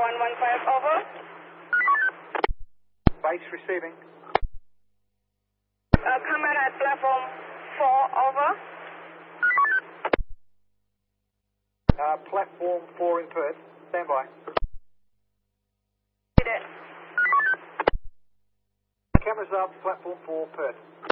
115, over. Base receiving. Combat at platform 4, over. Platform 4 in Perth. Stand by. Did it. Cameras up, platform 4, Perth.